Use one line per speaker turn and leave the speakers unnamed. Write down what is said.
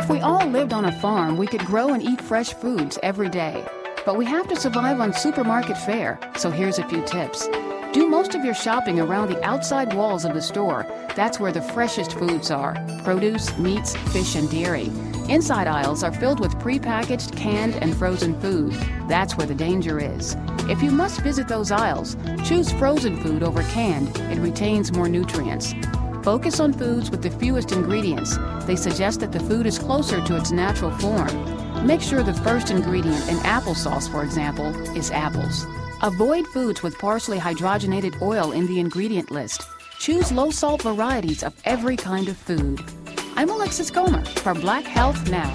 If we all lived on a farm, we could grow and eat fresh foods every day. But we have to survive on supermarket fare, so here's a few tips. Do most of your shopping around the outside walls of the store. That's where the freshest foods are: produce, meats, fish, and dairy. Inside aisles are filled with prepackaged, canned, and frozen food. That's where the danger is. If you must visit those aisles, choose frozen food over canned. It retains more nutrients. Focus on foods with the fewest ingredients. They suggest that the food is closer to its natural form. Make sure the first ingredient in applesauce, for example, is apples. Avoid foods with partially hydrogenated oil in the ingredient list. Choose low-salt varieties of every kind of food. I'm Alexis Comer for Black Health Now.